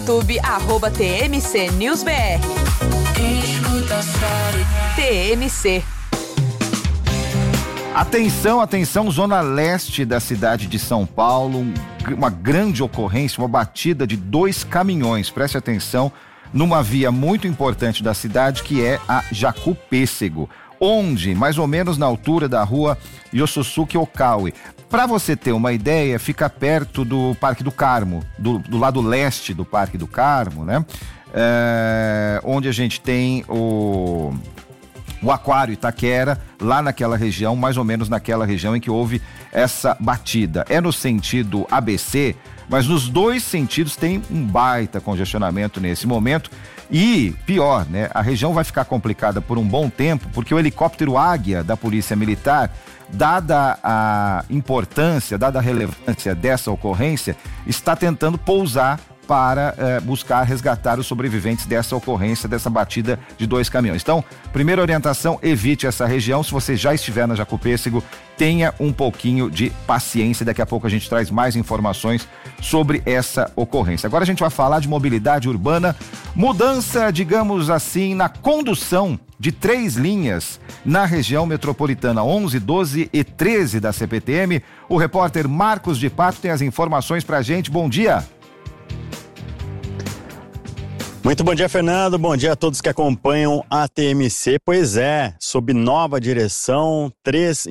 YouTube, @TMC News BR. TMC. Atenção, zona leste da cidade de São Paulo, uma grande ocorrência, uma batida de 2 caminhões, preste atenção, numa via muito importante da cidade, que é a Jacú-Pêssego, onde, mais ou menos na altura da rua Yosusuke Okawe. Para você ter uma ideia, fica perto do Parque do Carmo, do lado leste do Parque do Carmo, né? Onde a gente tem o Aquário Itaquera, lá naquela região, mais ou menos naquela região em que houve essa batida. É no sentido ABC, mas nos dois sentidos tem um baita congestionamento nesse momento. E, pior, né? A região vai ficar complicada por um bom tempo, porque o helicóptero Águia da Polícia Militar, dada a importância, dada a relevância dessa ocorrência, está tentando pousar para buscar resgatar os sobreviventes dessa ocorrência, dessa batida de 2 caminhões. Então, primeira orientação, evite essa região. Se você já estiver na Jacú-Pêssego, tenha um pouquinho de paciência. Daqui a pouco a gente traz mais informações sobre essa ocorrência. Agora a gente vai falar de mobilidade urbana, mudança, digamos assim, na condução de 3 linhas na região metropolitana 11, 12 e 13 da CPTM. O repórter Marcos de Pato tem as informações pra gente. Bom dia. Muito bom dia, Fernando. Bom dia a todos que acompanham a TMC. Pois é, sob nova direção, 3